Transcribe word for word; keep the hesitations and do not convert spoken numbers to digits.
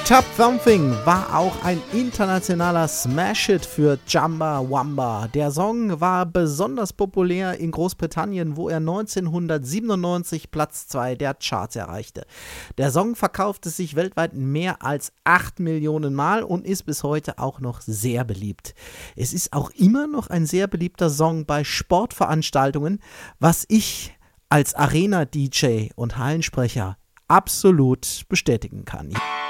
Top Thumping war auch ein internationaler Smash-Hit für Chumbawamba. Der Song war besonders populär in Großbritannien, wo er neunzehnhundertsiebenundneunzig Platz zwei der Charts erreichte. Der Song verkaufte sich weltweit mehr als acht Millionen Mal und ist bis heute auch noch sehr beliebt. Es ist auch immer noch ein sehr beliebter Song bei Sportveranstaltungen, was ich als Arena-D J und Hallensprecher absolut bestätigen kann.